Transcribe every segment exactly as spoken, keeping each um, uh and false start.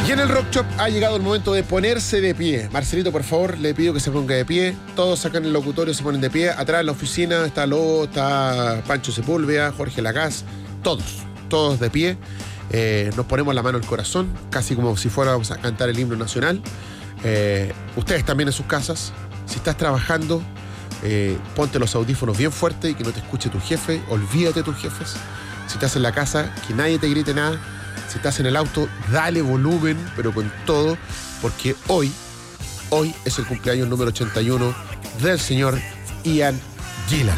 Y en el Rock Shop ha llegado el momento de ponerse de pie. Marcelito, por favor, le pido que se ponga de pie. Todos acá en el locutorio se ponen de pie. Atrás en la oficina está Lobo, está Pancho Sepúlveda, Jorge Lagaz. Todos, todos de pie. Eh, nos ponemos la mano al corazón, casi como si fuéramos a cantar el himno nacional. Eh, ustedes también en sus casas. Si estás trabajando, eh, ponte los audífonos bien fuertes y que no te escuche tu jefe. Olvídate de tus jefes. Si estás en la casa, que nadie te grite nada. Si estás en el auto, dale volumen, pero con todo, porque hoy, hoy es el cumpleaños número ochenta y uno del señor Ian Gillan.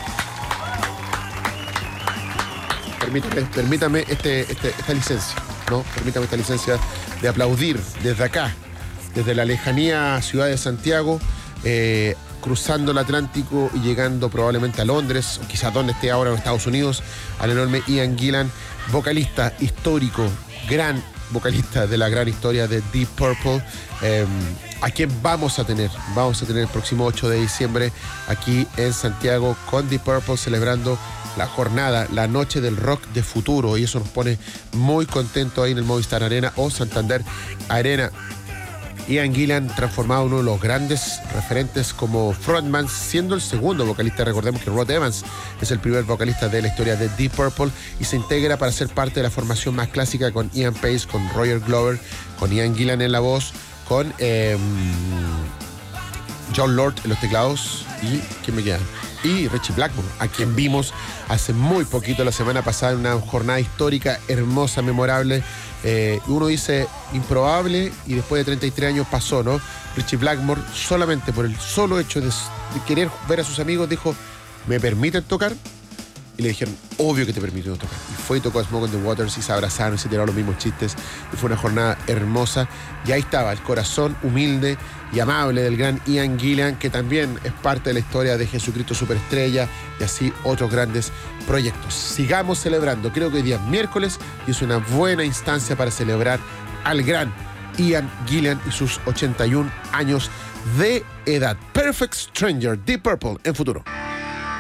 Permítame, permítame este, este, esta licencia, ¿no? Permítame esta licencia de aplaudir desde acá, desde la lejanía ciudad de Santiago, eh, cruzando el Atlántico y llegando probablemente a Londres, o quizás donde esté ahora en Estados Unidos, al enorme Ian Gillan, vocalista histórico, gran vocalista de la gran historia de Deep Purple, eh, a quien vamos a tener, vamos a tener el próximo ocho de diciembre aquí en Santiago con Deep Purple celebrando la jornada, la noche del rock de futuro, y eso nos pone muy contentos ahí en el Movistar Arena o Santander Arena. Ian Gillan transformado en uno de los grandes referentes como frontman, siendo el segundo vocalista. Recordemos que Rod Evans es el primer vocalista de la historia de Deep Purple y se integra para ser parte de la formación más clásica con Ian Pace, con Roger Glover, con Ian Gillan en la voz, con eh, John Lord en los teclados y ¿quién me queda? Y Ritchie Blackmore, a quien vimos hace muy poquito, la semana pasada, en una jornada histórica, hermosa, memorable. Eh, uno dice improbable y después de treinta y tres años pasó, ¿no? Ritchie Blackmore, solamente por el solo hecho de, de querer ver a sus amigos, dijo, ¿me permiten tocar? Y le dijeron, obvio que te permiten tocar. Y fue y tocó Smoke on the Waters y se abrazaron y se tiraron los mismos chistes. Y fue una jornada hermosa. Y ahí estaba el corazón humilde y amable del gran Ian Gillan, que también es parte de la historia de Jesucristo Superestrella y así otros grandes proyectos. Sigamos celebrando. Creo que hoy día es miércoles y es una buena instancia para celebrar al gran Ian Gillan y sus ochenta y un años de edad. Perfect Stranger, Deep Purple en futuro.